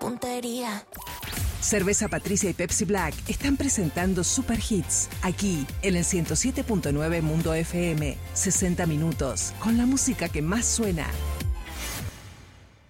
puntería. Cerveza Patricia y Pepsi Black están presentando Super Hits, aquí en el 107.9 Mundo FM. 60 minutos, con la música que más suena.